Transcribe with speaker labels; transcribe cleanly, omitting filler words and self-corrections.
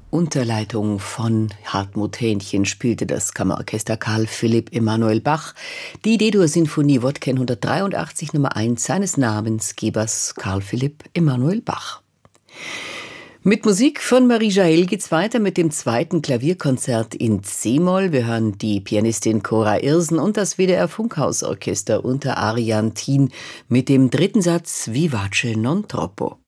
Speaker 1: Unter Leitung von Hartmut Hähnchen spielte das Kammerorchester Carl Philipp Emanuel Bach die D-Dur-Sinfonie Wodken 183 Nummer 1 seines Namensgebers Carl Philipp Emanuel Bach. Mit Musik von Marie Jael geht's weiter mit dem zweiten Klavierkonzert in C-Moll. Wir hören die Pianistin Cora Irsen und das WDR Funkhausorchester unter Arian Thien mit dem dritten Satz Vivace non troppo.